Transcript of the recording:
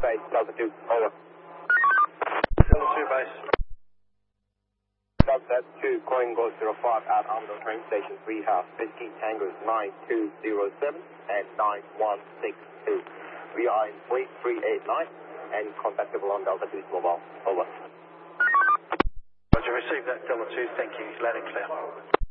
base, Delta 2, over. Delta 2 base. Delta 2, calling Go 05 at Amdo train station. We have Whiskey Tango 9207 and 9162. We are in 3389 and contactable on Delta 2's mobile, over. Roger, received that, Delta 2, thank you, loud and clear.